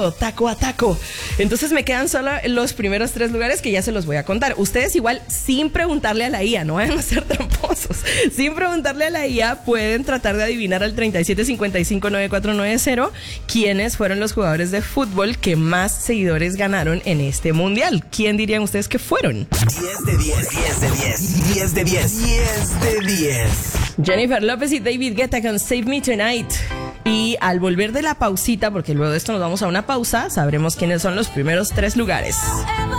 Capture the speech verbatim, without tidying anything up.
taco a taco. Entonces me quedan solo los primeros tres lugares que ya se los voy a contar. Ustedes igual sin preguntarle a la I A, no vayan a ser tramposos. Sin preguntarle a la I A pueden tratar de adivinar al treinta y siete cincuenta y cinco noventa y cuatro noventa quiénes fueron los jugadores de fútbol que más seguidores ganaron en este mundial. ¿Quién dirían ustedes que fueron? diez de diez, diez de diez, diez de diez, diez de diez. Jennifer López y David Guetta con Save Me Tonight. Y al volver de la pausita, porque luego de esto nos vamos a una pausa, sabremos quiénes son los primeros tres lugares.